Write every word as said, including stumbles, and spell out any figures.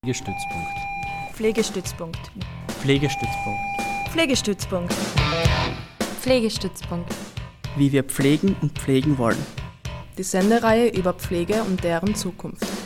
Pflegestützpunkt. Pflegestützpunkt. Pflegestützpunkt. Pflegestützpunkt. Pflegestützpunkt. Wie wir pflegen und pflegen wollen. Die Sendereihe über Pflege und deren Zukunft.